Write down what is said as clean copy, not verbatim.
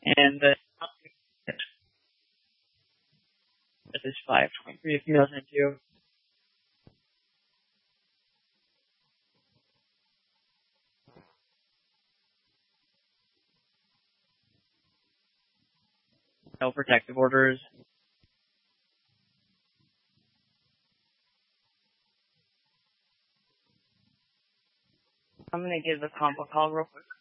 And this is 523 if you listen to. No protective orders. I'm gonna give the comp a call real quick.